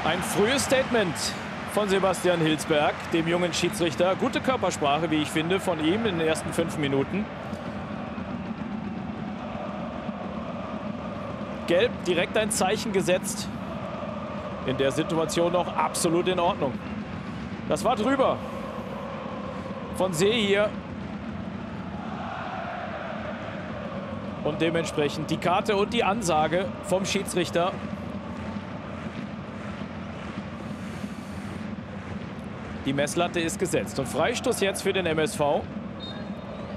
Ein frühes Statement von Sebastian Hilsberg, dem jungen Schiedsrichter. Gute Körpersprache, wie ich finde, von ihm in den ersten 5 Minuten. Gelb, direkt ein Zeichen gesetzt. In der Situation noch absolut in Ordnung. Das war drüber. Von See hier. Und dementsprechend die Karte und die Ansage vom Schiedsrichter. Die Messlatte ist gesetzt. Und Freistoß jetzt für den MSV.